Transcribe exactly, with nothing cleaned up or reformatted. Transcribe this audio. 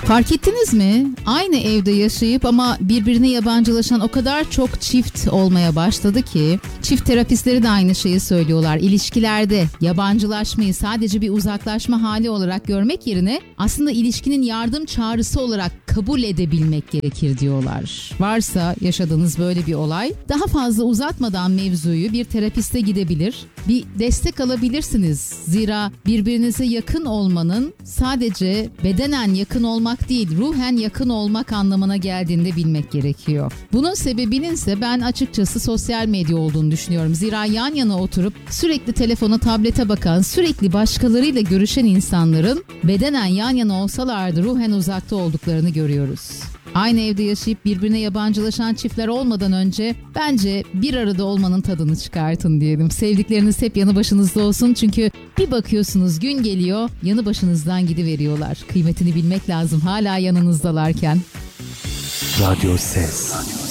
Fark ettiniz mi? Aynı evde yaşayıp ama birbirine yabancılaşan o kadar çok çift olmaya başladı ki, çift terapistleri de aynı şeyi söylüyorlar. İlişkilerde yabancılaşmayı sadece bir uzaklaşma hali olarak görmek yerine aslında ilişkinin yardım çağrısı olarak kabul edebilmek gerekir diyorlar. Varsa yaşadığınız böyle bir olay, daha fazla uzatmadan mevzuyu bir terapiste gidebilir, bir destek alabilirsiniz. Zira birbirinize yakın olmanın sadece bedenen yakın olmak değil, ruhen yakın olmak anlamına geldiğini de bilmek gerekiyor. Bunun sebebinin ise ben açıkçası sosyal medya olduğunu düşünüyorum. Zira yan yana oturup sürekli telefona, tablete bakan, sürekli başkalarıyla görüşen insanların bedenen yan yana olsalardı ruhen uzakta olduklarını görüyoruz. Aynı evde yaşayıp birbirine yabancılaşan çiftler olmadan önce bence bir arada olmanın tadını çıkartın diyelim. Sevdikleriniz hep yanı başınızda olsun, çünkü bir bakıyorsunuz gün geliyor yanı başınızdan gidiveriyorlar. Kıymetini bilmek lazım hala yanınızdalarken. Radyo Ses.